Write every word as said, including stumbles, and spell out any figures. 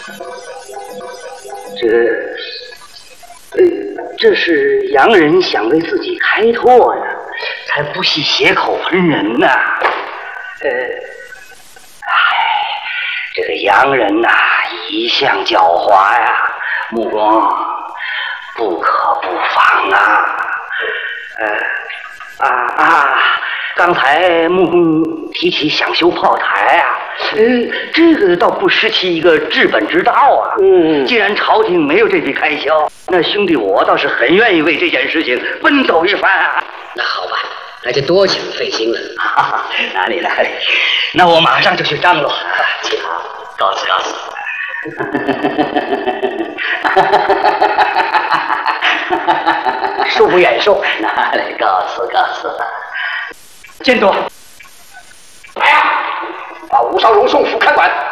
这，呃，这是洋人想为自己开拓呀，才不惜血口喷人呐。呃，哎，这个洋人呐、啊，一向狡猾呀，木工，不可不防啊。呃，啊啊，刚才木工提起想修炮台啊。呃，这个倒不失其一个治本之道啊。嗯，既然朝廷没有这笔开销，那兄弟我倒是很愿意为这件事情奔走一番啊。 那好吧，那就多请费心了。 啊、哪里哪里，那我马上就去张罗。 请好，告辞告辞。恕不远受。 哪里告辞告辞。 监督，来呀！把吴少荣送府看管。